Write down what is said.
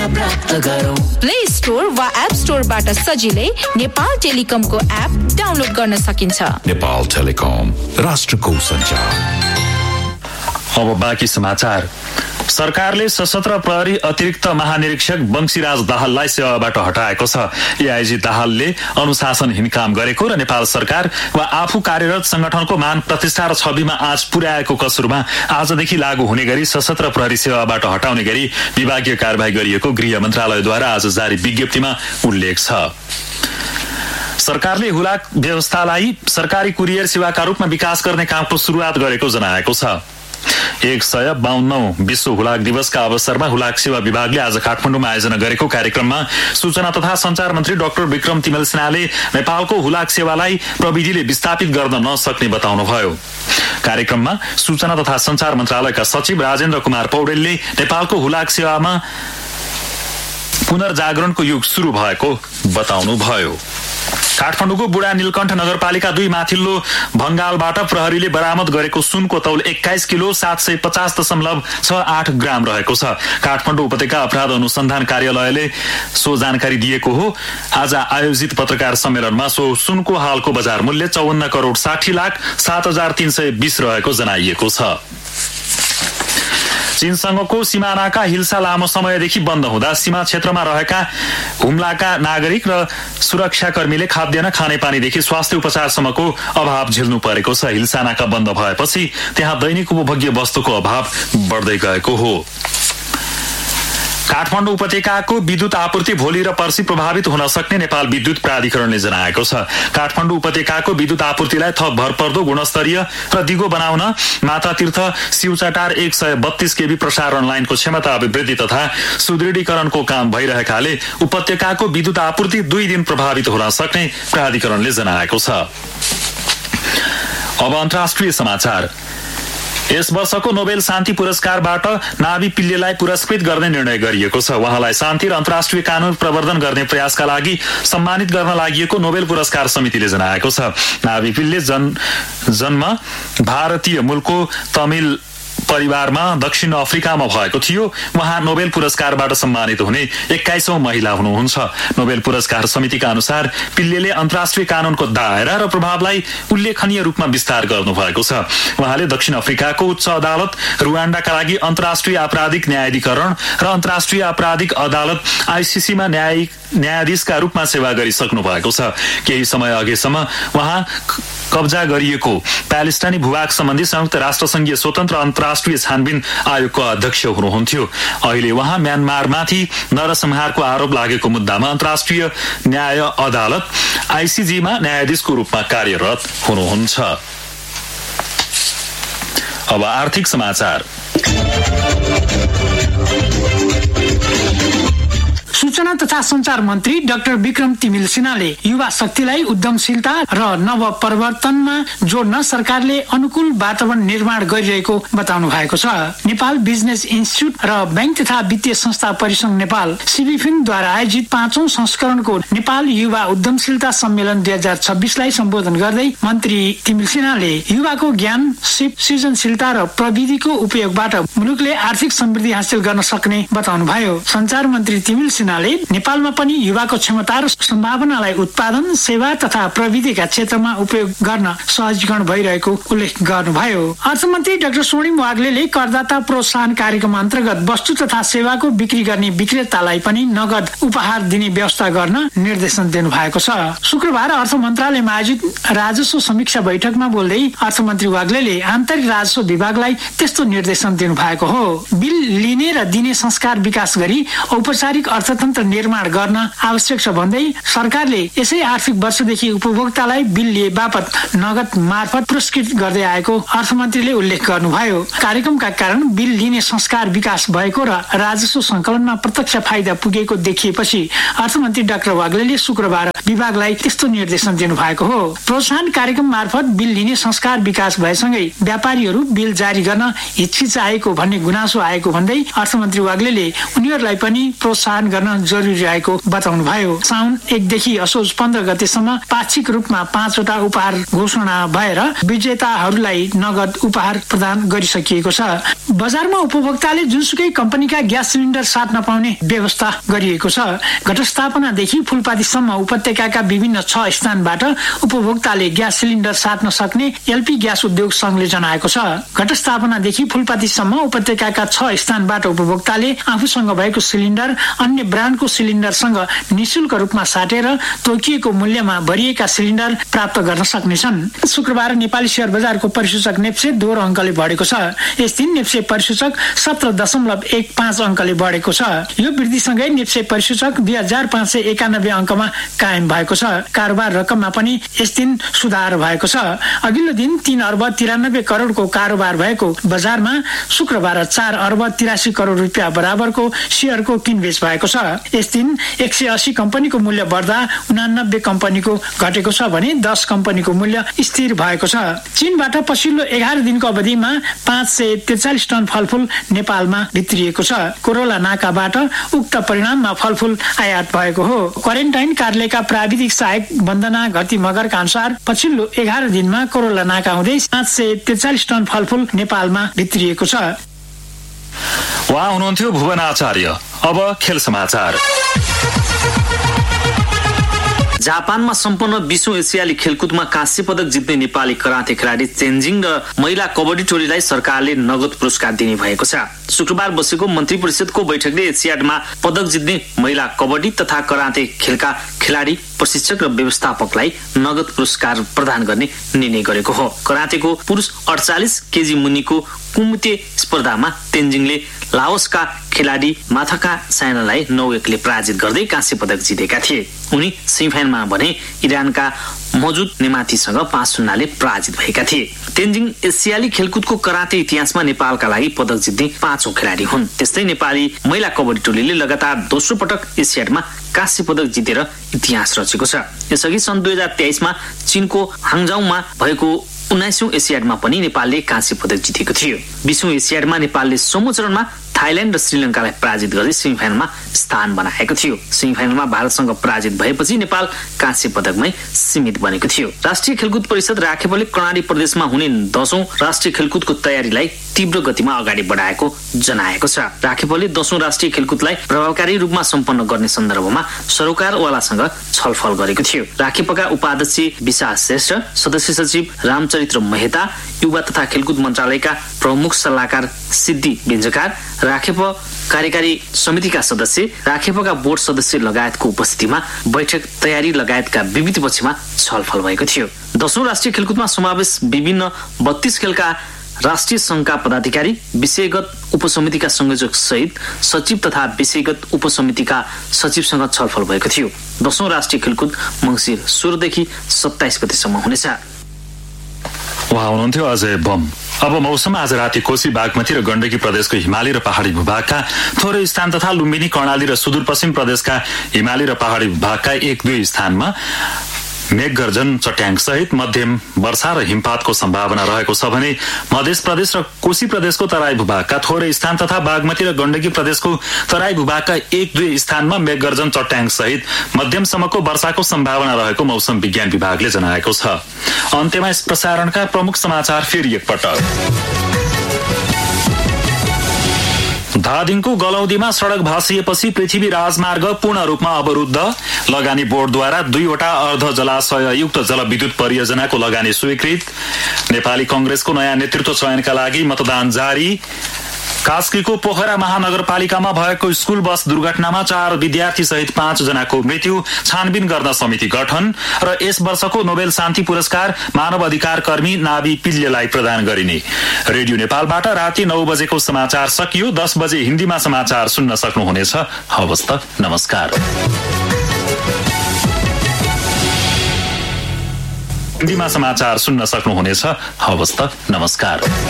प्राप्त गरौँ। Play store वा एप स्टोरबाट सजिलै नेपाल टेलिकमको एप डाउनलोड गर्न सकिन्छ। नेपाल टेलिकम, राष्ट्रको सञ्चार। अब बाँकी समाचार। सरकारले सशस्त्र प्रहरी अतिरिक्त महानिरीक्षक बंशीराज दाहाललाई सेवाबाट हटाएको छ। एआइजी दाहालले अनुशासनहीन काम गरेको र नेपाल सरकार वा आफू कार्यरत संगठनको मान प्रतिष्ठा र छविमा आँच पुर्याएको कसुरमा आजदेखि लागू हुने गरी सशस्त्र प्रहरी सेवाबाट हटाउने गरी विभागीय कारबाही गरिएको गृह मन्त्रालयद्वारा आज जारी विज्ञप्तिमा उल्लेख छ। सरकारले हुलाक व्यवस्थालाई सरकारी कुरियर सेवाका रूपमा विकास गर्ने कामको सुरुवात गरेको जनाएको छ। 152औं विश्व हुलाक दिवसका अवसरमा हुलाक सेवा विभागले आज काठमाडौँमा आयोजना गरेको कार्यक्रममा सूचना तथा संचार मन्त्री डाक्टर विक्रम तिमल सिन्हाले नेपालको हुलाक सेवालाई प्रविधिले विस्थापित गर्न नसक्ने बताउनुभयो। कार्यक्रममा सूचना तथा संचार मन्त्रालयका सचिव राजेन्द्र कुमार पौडेलले नेपालको हुलाक सेवामा पुनर्जागरणको युग सुरु भएको बताउनुभयो। काठमाडौँको बुढा नीलकण्ठ नगरपालिका 2 माथिल्लो भंगालबाट प्रहरीले बरामद गरेको सुनको तौल 21 किलो 750.68 ग्राम रहेको छ। काठमाडौँ उपत्यका अपराध अनुसन्धान कार्यालयले सो जानकारी दिएको हो। आज आयोजित पत्रकार सम्मेलनमा सो सुनको हालको बजार मूल्य 54,60,07,320 रहेको जनाइएको छ। चीनसँगको सीमानाका हिल्सा लामो समयदेखि बन्द हुँदा सीमा क्षेत्रमा रहेका हुम्लाका नागरिक र सुरक्षाकर्मीले खाद्यान्न खानेपानीदेखि स्वास्थ्य उपचारसम्मको अभाव झेल्नु परेको छ। हिल्सा नाका बन्द भएपछि त्यहाँ दैनिक उपभोग्य वस्तुको अभाव बढ्दै गएको हो। काठमाडौँ उपत्यकाको विद्युत आपूर्ति भोलि र पर्सि प्रभावित हुन सक्ने नेपाल विद्युत प्राधिकरणले जनाएको छ। काठमाडौँ उपत्यकाको विद्युत आपूर्तिलाई थप भरपर्दो गुणस्तरीय र दिगो बनाउन मातातीर्थ शिवचाटार 132 केबी प्रसारण लाइनको क्षमता अभिवृद्धि तथा सुदृढीकरणको काम भइरहेकाले उपत्यकाको विद्युत आपूर्ति 2 दिन प्रभावित हुन सक्ने प्राधिकरणले जनाएको छ। अब अन्तर्राष्ट्रिय समाचार। यस वर्षको नोबेल शान्ति पुरस्कारबाट नाभी पिल्लेलाई पुरस्कृत गर्ने निर्णय गरिएको छ। उहाँलाई शान्ति र अन्तर्राष्ट्रिय कानून प्रवर्धन गर्ने प्रयासका लागि सम्मानित गर्न लागि नोबेल पुरस्कार समितिले जनाएको छ। नाभी पिल्ले जन्म भारतीय मूलको तमिल परिवारमा दक्षिण अफ्रिकामा भएको थियो। उहाँ नोबेल पुरस्कारबाट सम्मानित हुने 21औं महिला हुनुहुन्छ। नोबेल पुरस्कार समितिका अनुसार पिल्लेले अन्तर्राष्ट्रिय कानूनको दायरा र प्रभावलाई उल्लेखनीय रूपमा विस्तार गर्नुभएको छ। उहाँले दक्षिण अफ्रिकाको उच्च अदालत, रुवान्डाका लागि अन्तर्राष्ट्रिय आपराधिक न्यायाधिकरण र अन्तर्राष्ट्रिय आपराधिक अदालत ICCमा न्यायाधीशका रूपमा सेवा गरिसक्नु भएको छ। केही समय अघिसम्म उहाँ कब्जा गरिएको प्यालेस्टाइनी भूभाग सम्बन्धी संयुक्त राष्ट्रसङ्घीय स्वतन्त्र अन्तर्राष्ट्रिय छानबिन आयोगको अध्यक्ष हुनुहुन्थ्यो। अहिले उहाँ म्यानमारमाथि नरसंहारको आरोप लागेको मुद्दामा अन्तर्राष्ट्रिय न्याय अदालत ICCमा न्यायाधीशको रूपमा कार्यरत हुनुहुन्छ। अब आर्थिक समाचार। सूचना तथा संचार मन्त्री डाक्टर विक्रम तिमिल सिन्हाले युवा शक्तिलाई उद्यमशीलता र नव परिवर्तनमा जोड्न सरकारले अनुकूल वातावरण निर्माण गरिरहेको बताउनु भएको छ। नेपाल बिजनेस इन्स्टिच्युट र बैंक तथा वित्तीय संस्था परिसंघ नेपाल सिबिफिनद्वारा आयोजित 5औं संस्करणको नेपाल युवा उद्यमशीलता सम्मेलन 2026 लाई सम्बोधन गर्दै मन्त्री तिमिल सिन्हाले युवाको ज्ञान, सिप, सृजनशीलता र प्रविधिको उपयोगबाट मुलुकले आर्थिक समृद्धि हासिल गर्न सक्ने बताउनुभयो। संचार मन्त्री तिमिल सिन्हाले नेपालमा पनि युवाको क्षमता र सम्भावनालाई उत्पादन, सेवा तथा प्रविधिका क्षेत्रमा उपयोग गर्न सहजीकरण भइरहेको उल्लेख गर्नुभयो। अर्थमन्त्री डाक्टर स्वर्णिम वाग्लेले करदाता प्रोत्साहन कार्यक्रम अन्तर्गत वस्तु तथा सेवाको बिक्री गर्ने विक्रेतालाई पनि नगद उपहार दिने व्यवस्था गर्न निर्देशन दिनु भएको छ। शुक्रबार अर्थ मन्त्रालयमा आयोजित राजस्व समीक्षा बैठकमा बोल्दै अर्थमन्त्री वाग्लेले आन्तरिक राजस्व विभागलाई त्यस्तो निर्देशन दिनु भएको हो। बिल लिने र दिने संस्कार विकास गरी औपचारिक अर्थतन्त्र निर्माण गर्न आवश्यक छ भन्दै सरकारले यसै आर्थिक वर्षदेखि उपभोक्तालाई बिल लिए बापत नगद मार्फत पुरस्कृत गर्दै आएको अर्थमन्त्रीले उल्लेख गर्नुभयो। कार्यक्रमका कारण बिल लिने संस्कार विकास भएको र राजस्व संकलनमा प्रत्यक्ष फाइदा पुगेको देखिएपछि अर्थमन्त्री डाक्टर वाग्लेले शुक्रबार विभागलाई त्यस्तो निर्देशन दिनु भएको हो। प्रोत्साहन कार्यक्रम मार्फत बिल लिने संस्कार विकास भएसँगै व्यापारीहरू बिल जारी गर्न हिचकिचाएको भन्ने गुनासो आएको भन्दै अर्थमन्त्री वाग्लेले उनीहरूलाई पनि प्रोत्साहन गर्न जरुरी रहेको बताउनुभयो। साउन 1 देखि असोज 15 गतेसम्म पाक्षिक रूपमा 5 वटा उपहार घोषणा भएर विजेताहरूलाई नगद उपहार प्रदान गरिसकिएको छ। बजारमा उपभोक्ताले जुनसुकै कम्पनीका ग्यास सिलिन्डर साट्न पाउने व्यवस्था गरिएको छ। घटस्थापनादेखि फुलपातीसम्म उपत्यकाका विभिन्न 6 स्थानबाट उपभोक्ताले ग्यास सिलिन्डर साट्न सक्ने एलपी ग्यास उद्योग संघले जनाएको छ। घटस्थापनादेखि फुलपातीसम्म उपत्यकाका 6 स्थानबाट उपभोक्ताले आफूसँग भएको सिलिन्डर अन्य ब्रान्डको सिलिन्डरसँग निशुल्क रूपमा साटेर तोकिएको मूल्यमा भरिएका सिलिन्डर प्राप्त गर्न सक्नेछन्। शुक्रबार नेपाली शेयर बजारको परिसूचक नेप्से दोहोरो अङ्कले बढेको छ। यस दिन नेप्से परिसूचक 17.15 अङ्कले बढेको छ। यो वृद्धिसँगै नेप्से परिसूचक 2591 अङ्कमा कायम भएको छ। कारोबार रकममा पनि यस दिन सुधार भएको छ। अघिल्लो दिन 3 अर्ब 93 करोडको कारोबार भएको बजारमा शुक्रबार 4 अर्ब 83 करोड रुपियाँ बराबरको शेयरको किनबेच भएको छ। यस दिन 180 कम्पनीको मूल्य बढ्दा 89 कम्पनीको घटेको छ भने 10 कम्पनीको मूल्य स्थिर भएको छ। चीनबाट पछिल्लो 11 दिनको अवधिमा 543 टन फलफुल नेपालमा भित्रिएको छ। कोरोला नाकाबाट उक्त परिणाममा फलफुल आयात भएको हो। क्वारेन्टाइन कार्यालयका प्राविधिक सहायक वन्दना घती मगरका अनुसार पछिल्लो 11 दिनमा कोरोला नाका हुँदै 543 टन फलफुल नेपालमा भित्रिएको छ। उहाँ हुनुहुन्थ्यो भुवन आचार्य। अब खेल समाचार। जापानमा सम्पन्न 20औं एसियाली खेलकुदमा काँस्य पदक जित्ने नेपाली कराते खेलाडी तेन्जिङ र महिला कबड्डी टोलीलाई सरकारले नगद पुरस्कार दिने भएको छ। शुक्रबार बसेको मन्त्री परिषदको बैठकले एसियाडमा पदक जित्ने महिला कबड्डी तथा कराते खेलका खेलाडी, प्रशिक्षक र व्यवस्थापकलाई नगद पुरस्कार प्रदान गर्ने निर्णय गरेको हो। करातेको पुरुष 48 केजी मुनिको कुमुते स्पर्धामा तेन्जिङले लाओसका खेलाडी माथाका साइनालाई 9-1 ले पराजित गर्दै काँस्य पदक जितेका थिए। उनी सेमिफाइनलमा भने इरानका मौजुद नेमातीसँग 5-0 ले पराजित भएका थिए। तेन्जिङ एसियाली खेलकुदको कराते इतिहासमा नेपालका लागि पदक जित्ने 5औं खेलाडी हुन्। त्यस्तै नेपाली महिला कबड्डी टोलीले लगातार दोस्रो पटक एसियाडमा काँस्य पदक जितेर इतिहास रचेको छ। यसअघि सन् 2023 मा चीनको हाङजाउमा भएको 19औं एसियाडमा पनि नेपालले काँस्य पदक जितेको थियो। 20औं एसियाडमा नेपालले समूह चरणमा थाइल्याण्ड र श्रीलङ्कालाई पराजित गर्दै सेमिफाइनलमा स्थान बनाएको थियो। सेमिफाइनलमा भारतसँग पराजित भएपछि नेपाल काँस्य पदकमै सीमित बनेको थियो। राष्ट्रिय खेलकुद परिषद राखेपले कर्णाली प्रदेशमा हुने 10औं राष्ट्रिय खेलकुदको तयारीलाई तीव्र गतिमा अगाडि बढाएको जनाएको छ। राखेपले 10औं राष्ट्रिय खेलकुदलाई प्रभावकारी रूपमा सम्पन्न गर्ने सन्दर्भमा सरोकारवालासँग छलफल गरेको थियो। राखेपका उपाध्यक्ष विशाल श्रेष्ठ, सदस्य सचिव रामचरित्र मेहता, युवा तथा खेलकुद मन्त्रालयका प्रमुख सल्लाहकार सिद्धि बेन्जकार, राखेप कार्यकारी समितिका सदस्य, राखेपका बोर्ड सदस्य लगायतको उपस्थितिमा बैठक तयारी लगायतका विविध पक्षमा छलफल भएको थियो। 10औं राष्ट्रिय खेलकुदमा समावेश विभिन्न 32 खेलका राष्ट्रिय संघका पदाधिकारी, विषयगत उपसमितिका संयोजक सहित सचिव तथा विषयगत उपसमितिका सचिवसँग छलफल भएको थियो। 10औं राष्ट्रिय खेलकुद मङ्सिर 16 देखि 27 गतेसम्म हुनेछ। उहाँ हुनुहुन्थ्यो अजय बम। अब मौसम। आज राति कोशी, बागमती र गण्डकी प्रदेशको हिमाली र पहाडी भूभागका थोरै स्थान तथा लुम्बिनी, कर्णाली र सुदूरपश्चिम प्रदेशका हिमाली र पहाडी भूभागका 1-2 स्थानमा मेघगर्जन, चट्याङ सहित मध्यम वर्षा र हिमपातको सम्भावना रहेको छ भने मध्य प्रदेश र कोशी प्रदेशको तराई भूभागका थोरै स्थान तथा बागमती र गण्डकी प्रदेशको तराई भूभागका 1-2 स्थानमा मेघगर्जन, चट्याङ सहित मध्यमसम्मको वर्षाको सम्भावना रहेको मौसम विज्ञान विभागले जनाएको छ। अन्त्यमा यस प्रसारणका प्रमुख समाचार फेरि एकपटक। धादिङको गलौदीमा सड़क भाँसिएपछि पृथ्वी राजमार्ग पूर्ण रूपमा अवरुद्ध। लगानी बोर्डद्वारा 2 वटा अर्ध जलाशययुक्त जलविद्युत परियोजनाको लगानी स्वीकृत। नेपाली कंग्रेसको नयाँ नेतृत्व चयनका लागि मतदान जारी। कास्कीको पोखरा महानगरपालिकामा भएको स्कूल बस दुर्घटनामा 4 विद्यार्थी सहित 5 जनाको मृत्यु, छानबिन गर्न समिति गठन। र यस वर्षको नोबेल शान्ति पुरस्कार मानव अधिकार कर्मी नाभी पिल्लेलाई प्रदान गरिने। रेडियो नेपालबाट राति 9 बजेको समाचार सकियो। 10 बजे हिन्दीमा समाचार सुन्न सक्नुहुनेछ। हवस् त, नमस्कार। हिन्दीमा समाचार सुन्न सक्नुहुनेछ। हवस् त, नमस्कार।